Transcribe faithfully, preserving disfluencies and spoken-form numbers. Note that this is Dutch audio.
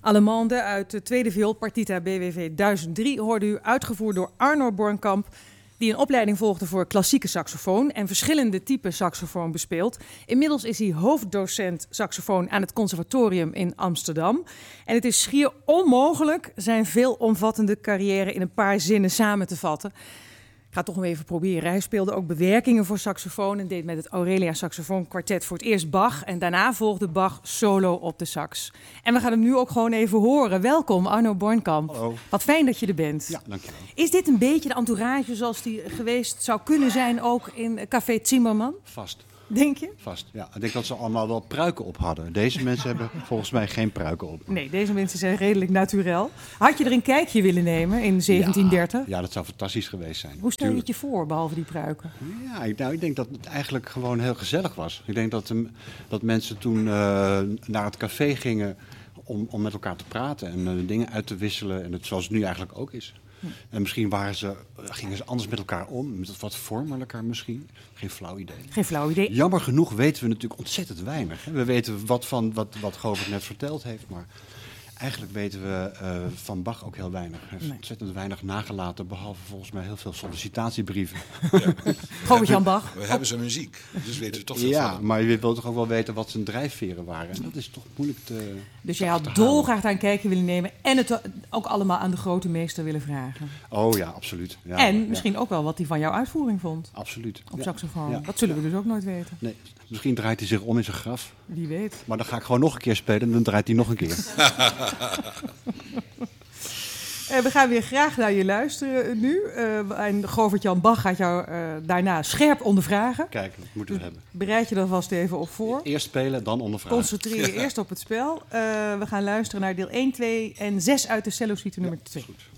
Allemande uit de tweede vioolpartita B W V duizend drie hoorde u uitgevoerd door Arno Bornkamp, die een opleiding volgde voor klassieke saxofoon en verschillende typen saxofoon bespeelt. Inmiddels is hij hoofddocent saxofoon aan het conservatorium in Amsterdam. En het is schier onmogelijk zijn veelomvattende carrière in een paar zinnen samen te vatten. Ik ga het toch nog even proberen. Hij speelde ook bewerkingen voor saxofoon en deed met het Aurelia Saxofoon Quartet voor het eerst Bach. En daarna volgde Bach solo op de sax. En we gaan hem nu ook gewoon even horen. Welkom, Arno Bornkamp. Hallo. Wat fijn dat je er bent. Ja, dankjewel. Is dit een beetje de entourage zoals die geweest zou kunnen zijn ook in Café Zimmerman? Vast. Denk je? Vast, ja. Ik denk dat ze allemaal wel pruiken op hadden. Deze mensen hebben volgens mij geen pruiken op. Nee, deze mensen zijn redelijk naturel. Had je er een kijkje willen nemen in zeventien dertig? Ja, ja, dat zou fantastisch geweest zijn. Hoe stel je het Tuurlijk. je voor, behalve die pruiken? Ja, ik, nou, ik denk dat het eigenlijk gewoon heel gezellig was. Ik denk dat, um, dat mensen toen uh, naar het café gingen om, om met elkaar te praten en uh, dingen uit te wisselen. En het, zoals het nu eigenlijk ook is. Hm. En misschien waren ze, gingen ze anders met elkaar om, met wat vormelijker misschien. Geen flauw idee. Geen flauw idee. Jammer genoeg weten we natuurlijk ontzettend weinig. Hè. We weten wat van wat, wat Govert net verteld heeft, maar eigenlijk weten we uh, van Bach ook heel weinig. Hij heeft nee. ontzettend weinig nagelaten, behalve volgens mij heel veel sollicitatiebrieven. Ja. Govert-Jan Bach. We hebben zijn muziek, dus weten we toch veel Ja, van. maar je wilt toch ook wel weten wat zijn drijfveren waren. En dat is toch moeilijk te Dus jij had dolgraag daar een kijkje willen nemen en het ook allemaal aan de grote meester willen vragen. Oh ja, absoluut. Ja, en ja. misschien ook wel wat hij van jouw uitvoering vond. Absoluut. Op ja. saxofoon. Ja. Dat zullen we dus ook nooit weten. Nee, misschien draait hij zich om in zijn graf. Wie weet. Maar dan ga ik gewoon nog een keer spelen en dan draait hij nog een keer. Uh, we gaan weer graag naar je luisteren nu. Uh, en Govert-Jan Bach gaat jou uh, daarna scherp ondervragen. Kijk, dat moeten we dus hebben. Bereid je er vast even op voor. Eerst spelen, dan ondervragen. Concentreer je eerst op het spel. Uh, we gaan luisteren naar deel één, twee en zes uit de cello suite nummer twee. Ja, goed.